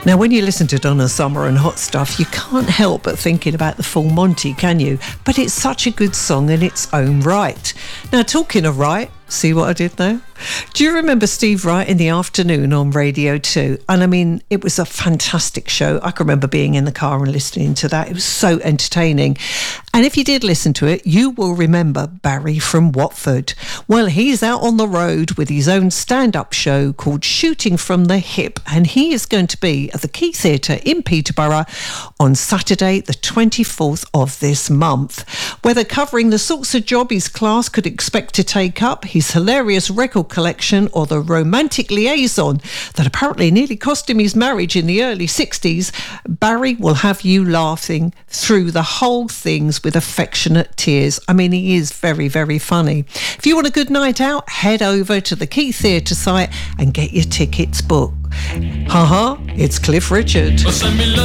Now, when you listen to Donna Summer and Hot Stuff, you can't help but thinking about the Full Monty, can you? But it's such a good song in its own right. Now, talking of right, see what I did there? Do you remember Steve Wright in the afternoon on Radio 2? And I mean, it was a fantastic show. I can remember being in the car and listening to that. It was so entertaining. And if you did listen to it, you will remember Barry from Watford. Well, he's out on the road with his own stand-up show called Shooting from the Hip. And he is going to be at the Key Theatre in Peterborough on Saturday, the 24th of this month. Whether covering the sorts of job his class could expect to take up, his hilarious record collection, or the romantic liaison that apparently nearly cost him his marriage in the early 60s, Barry will have you laughing through the whole things with affectionate tears. I mean, he is very, very funny. If you want a good night out, head over to the Key Theatre site and get your tickets booked. It's Cliff Richard.